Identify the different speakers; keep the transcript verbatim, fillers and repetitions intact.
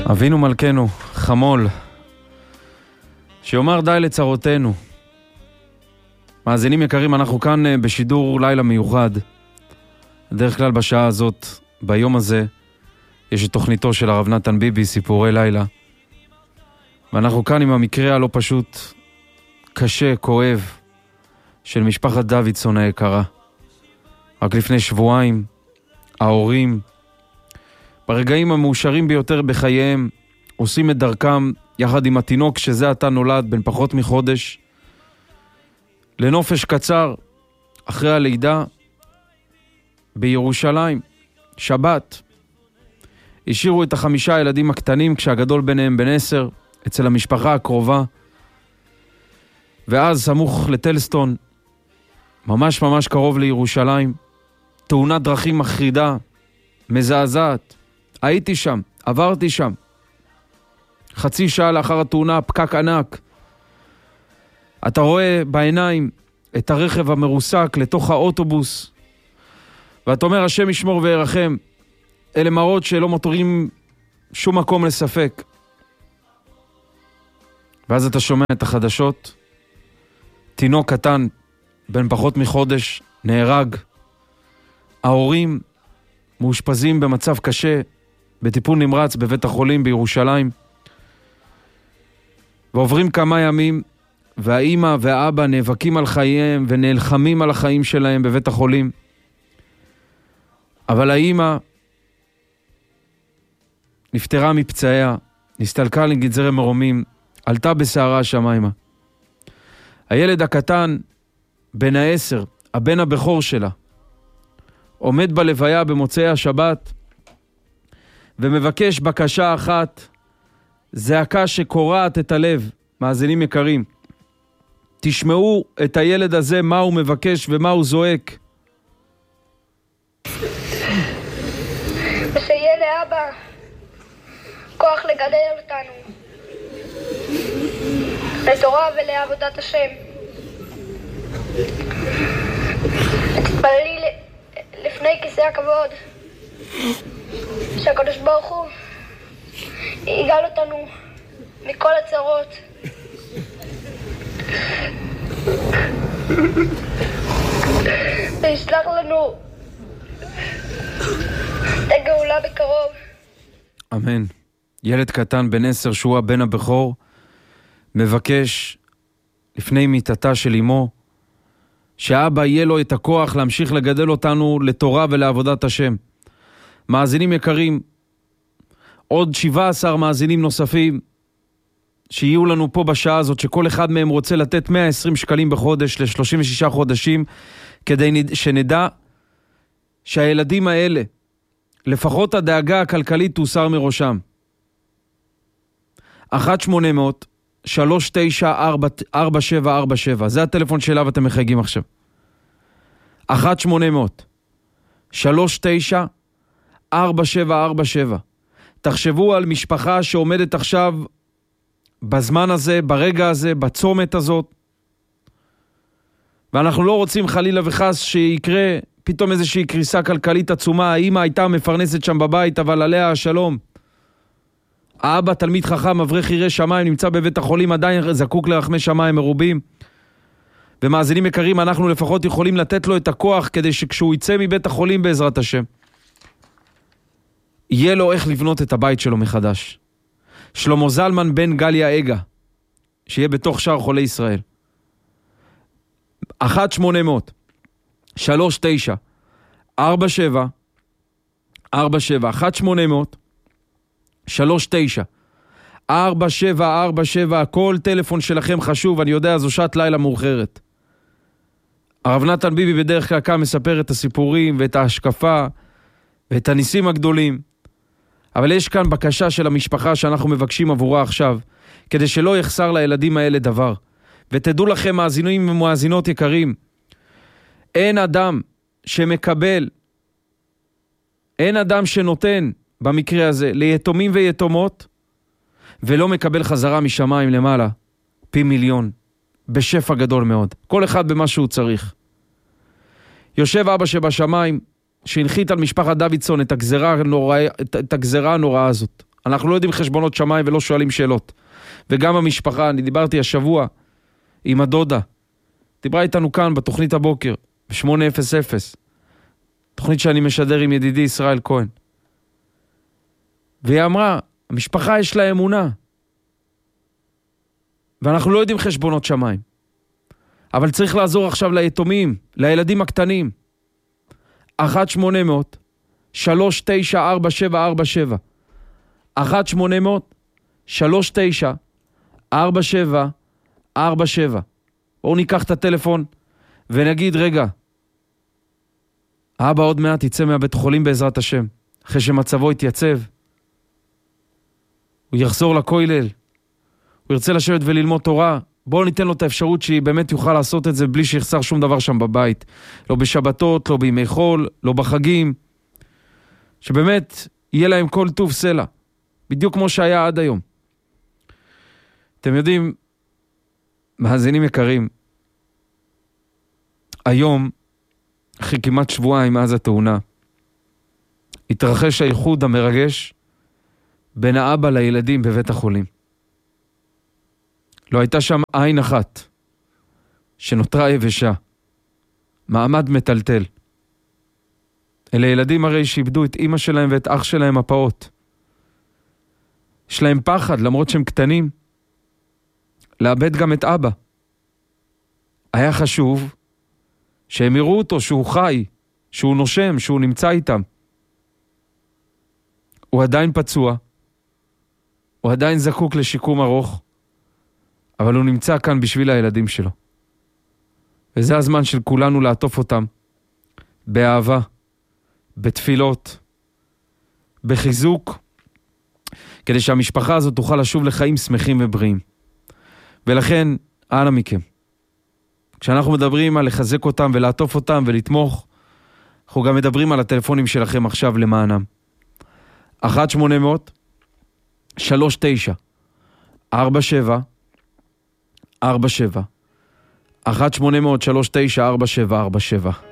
Speaker 1: אבינו מלכנו, חמול, שיאמר די לצרותינו. מאזינים יקרים, אנחנו כאן בשידור לילה מיוחד. בדרך כלל בשעה הזאת, ביום הזה, יש את תוכניתו של הרב נתן ביבי, סיפורי לילה. ואנחנו כאן עם המקרה הלא פשוט, קשה, כואב, של משפחת דוידסון היקרה. רק לפני שבועיים, ההורים, ברגעים המאושרים ביותר בחייהם, עושים את דרכם יחד עם התינוק שזה עתה נולד בן פחות מחודש, לנופש קצר אחרי הלידה בירושלים, שבת. השאירו את החמישה הילדים הקטנים כשהגדול ביניהם בן עשר אצל המשפחה הקרובה, ואז סמוך לטלסטון, ממש ממש קרוב לירושלים, תאונת דרכים מחרידה, מזעזעת. הייתי שם, עברתי שם. חצי שעה לאחר התאונה, פקק ענק. אתה רואה בעיניים את הרכב המרוסק לתוך האוטובוס, ואתה אומר, השם ישמור וירחם. אלה מראות שלא מותרים שום מקום לספק. ואז אתה שומע את החדשות. תינוק קטן, בן פחות מחודש, נהרג. ההורים מאושפזים במצב קשה, בטיפול נמרץ בבית החולים בירושלים. ועוברים כמה ימים, והאימא והאבא נאבקים על חייהם ונלחמים על החיים שלהם בבית החולים. אבל האימא נפטרה מפצעיה, נסתלקה לגזרי מרומים, עלתה בסערה השמיימה. הילד הקטן, בן העשר, הבן הבכור שלה, עומד בלוויה במוצאי השבת, ומבקש בקשה אחת, זעקה שקורעת את הלב. מאזינים יקרים, תשמעו את הילד הזה, מה הוא מבקש ומה הוא זועק.
Speaker 2: ושיהיה לאבא כוח לגדל אותנו לתורה ולעבודת השם. תתפללי לפני כיסא הכבוד שהקדוש ברוך הוא יגאל אותנו מכל הצרות. וישלח לנו את הגאולה בקרוב.
Speaker 1: אמן. ילד קטן בן עשר שהוא הבן הבכור מבקש לפני מיטתה של אמו שאבא יהיה לו את הכוח להמשיך לגדל אותנו לתורה ולעבודת השם. מאזינים יקרים, עוד שבעה עשר מאזינים נוספים שיהיו לנו פה בשעה הזאת, שכל אחד מהם רוצה לתת מאה ועשרים שקלים בחודש ל-שלושים ושישה חודשים, כדי שנדע שהילדים האלה, לפחות הדאגה הכלכלית תוסר מראשם. אחת שמונה מאות שלוש תשע ארבע שבע ארבע שבע, זה הטלפון שאליו אתם מחייגים עכשיו. אחת שמונה מאות שלוש תשע ארבע שבע ארבע שבע. תחשבו על משפחה שעומדת עכשיו בזמן הזה, ברגע הזה, בצומת הזאת, ואנחנו לא רוצים חלילה וחס שיקרה פתאום איזושהי קריסה כלכלית עצומה. האמא הייתה מפרנסת שם בבית, אבל עליה השלום. האבא, תלמיד חכם, אברך ירא שמיים, נמצא בבית החולים, עדיין זקוק לרחמי שמיים מרובים. ומאזינים יקרים, אנחנו לפחות יכולים לתת לו את הכוח, כדי שכשהוא יצא מבית החולים בעזרת השם, יהיה לו איך לבנות את הבית שלו מחדש. שלמה זלמן בן גליה אגה, שיהיה בתוך שאר חולי ישראל. אחת שמונה מאות שלוש תשע ארבע שבע ארבע שבע. אחת שמונה מאות שלוש תשע ארבע שבע ארבע שבע. כל טלפון שלכם חשוב, אני יודע, זו שעת לילה מאוחרת. הרב נתן ביבי בדרך כלל כאן מספר את הסיפורים ואת ההשקפה ואת הניסים הגדולים, אבל יש כאן בקשה של המשפחה שאנחנו מבקשים עבורה עכשיו, כדי שלא יחסר לילדים האלה דבר. ותדעו לכם, מאזינים ומאזינות יקרים, אין אדם שמקבל, אין אדם שנותן במקרה הזה ליתומים ויתומות ולא מקבל חזרה משמיים למעלה פי מיליון, בשפע גדול מאוד, כל אחד במה שהוא צריך. יושב אבא שבשמיים שהנחית על משפחת דוידסון את הגזרה הנוראה, את, את הגזרה הנוראה הזאת. אנחנו לא יודעים חשבונות שמיים ולא שואלים שאלות. וגם המשפחה, אני דיברתי השבוע עם הדודה, דיברה איתנו כאן בתוכנית הבוקר, ב-שמונה אפס אפס, תוכנית שאני משדר עם ידידי ישראל כהן. והיא אמרה, המשפחה יש לה אמונה, ואנחנו לא יודעים חשבונות שמיים. אבל צריך לעזור עכשיו ליתומים, לילדים הקטנים. אחת שמונה מאות שלוש תשע ארבע שבע ארבע שבע אחת שמונה מאות שלוש תשע ארבע שבע ארבע שבע. בואו ניקח את הטלפון ונגיד, רגע, אבא עוד מעט יצא מהבית חולים בעזרת השם, אחרי שמצבו יתייצב. הוא יחזור לכולל, הוא ירצה לשבת וללמוד תורה. בואו ניתן לו את האפשרות שהיא באמת יוכל לעשות את זה בלי שיחסר שום דבר שם בבית. לא בשבתות, לא בימי חול, לא בחגים. שבאמת יהיה להם כל טוב סלע. בדיוק כמו שהיה עד היום. אתם יודעים, מאזינים יקרים, היום, אחרי כמעט שבועיים מאז התאונה, התרחש האיחוד המרגש בין האבא לילדים בבית החולים. לא הייתה שם עין אחת שנותרה יבשה, מעמד מטלטל. אלה ילדים הרי שאיבדו את אמא שלהם ואת אח שלהם הפעוט. יש להם פחד, למרות שהם קטנים, לאבד גם את אבא. היה חשוב שהם יראו אותו, שהוא חי, שהוא נושם, שהוא נמצא איתם. הוא עדיין פצוע, הוא עדיין זקוק לשיקום ארוך, אבל הוא נמצא כאן בשביל הילדים שלו. וזה הזמן של כולנו לעטוף אותם, באהבה, בתפילות, בחיזוק, כדי שהמשפחה הזאת תוכל לשוב לחיים שמחים ובריאים. ולכן, אנא מכם, כשאנחנו מדברים על לחזק אותם ולעטוף אותם ולתמוך, אנחנו גם מדברים על הטלפונים שלכם עכשיו למענם. אחת שמונה מאות שלוש תשע ארבע שבע ארבע שבע אחת שמונה מאות שלוש תשע ארבע שבע ארבע שבע